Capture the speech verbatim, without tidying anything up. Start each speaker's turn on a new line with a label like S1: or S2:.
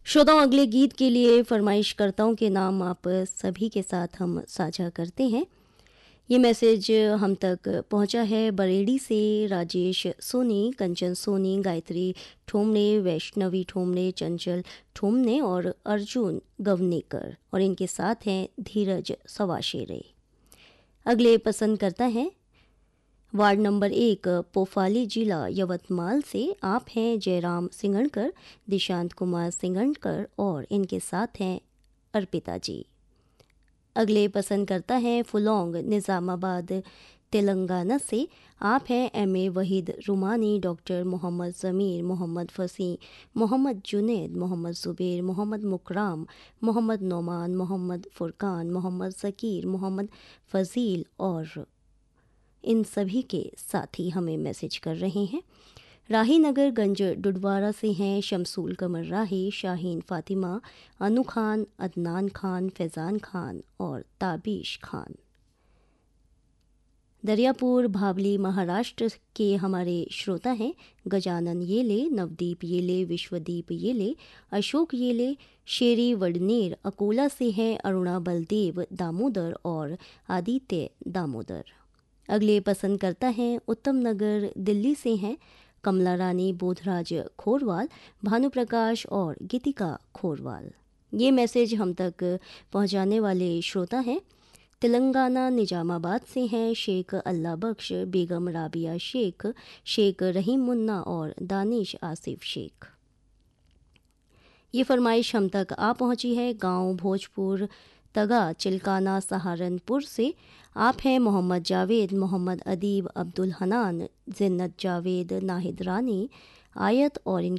S1: श्रोताओं, अगले गीत के लिए फरमाइशकर्ताओं के नाम आप सभी के साथ हम साझा करते हैं। ये मैसेज हम तक पहुंचा है बरेली से राजेश सोनी, कंचन सोनी, गायत्री ठोमने, वैष्णवी ठोमने, चंचल ठोमने और अर्जुन गवनेकर, और इनके साथ हैं धीरज सवाशेरे। अगले पसंद करता है वार्ड नंबर एक पोफाली जिला यवतमाल से आप हैं जयराम सिंगणकर, दिशांत कुमार सिंगणकर, और इनके साथ हैं अर्पिता जी। अगले पसंद करता है फुलोंग निज़ामाबाद तेलंगाना से आप हैं M A Waheed रुमानी, doctor Mohammad ज़मीर, मोहम्मद फसी, मोहम्मद जुनैद, मोहम्मद ज़ुबैर, मोहम्मद मुकराम, मोहम्मद नोमान, मोहम्मद फुरकान, मोहम्मद ज़कीर, मोहम्मद फ़ज़ील, और इन सभी के साथी हमें मैसेज कर रहे हैं। राही नगर गंज डुडवारा से हैं शमसूल कमर राही, शाहीन फातिमा, अनु खान, अदनान खान, फैज़ान खान और ताबिश खान। दरियापुर भावली महाराष्ट्र के हमारे श्रोता हैं गजानन येले, नवदीप येले, विश्वदीप येले, अशोक येले। शेरी वडनेर अकोला से हैं अरुणा बलदेव दामोदर और आदित्य दामोदर। अगले पसंद करता है उत्तम नगर दिल्ली से हैं कमला रानी, बोधराज खोरवाल, भानुप्रकाश और गीतिका खोरवाल। ये मैसेज हम तक पहुंचाने वाले श्रोता हैं तेलंगाना निजामाबाद से हैं शेख अल्लाह बख्श, बेगम राबिया शेख, शेख रहीम मुन्ना और दानिश आसिफ शेख। ये फरमाइश हम तक आ पहुंची है गांव भोजपुर तगा चिल्काना सहारनपुर से आप हैं मोहम्मद जावेद, मोहम्मद अदीब, अब्दुल हनान, जिन्नत जावेद, नाहिद रानी, आयत और इन